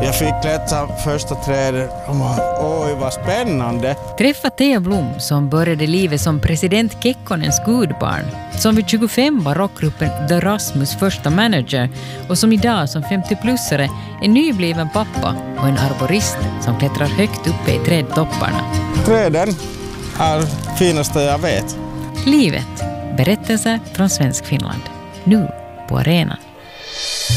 Jag fick klättra första trädet. Oj, vad spännande. Träffa Thea Blom som började livet som president Kekkonens gudbarn, som vid 25 var rockgruppen The Rasmus första manager och som idag som 50-plussare är nybliven pappa och en arborist som klättrar högt uppe i trädtopparna. Träden är det finaste jag vet. Livet. Berättelser från Svensk Finland. Nu på arenan.